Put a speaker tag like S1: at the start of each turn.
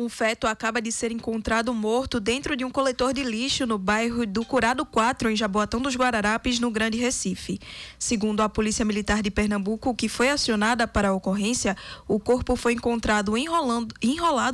S1: Um feto acaba de ser encontrado morto dentro de um coletor de lixo no bairro do Curado 4, em Jaboatão dos Guararapes, no Grande Recife. Segundo a Polícia Militar de Pernambuco, que foi acionada para a ocorrência, o corpo foi encontrado enrolado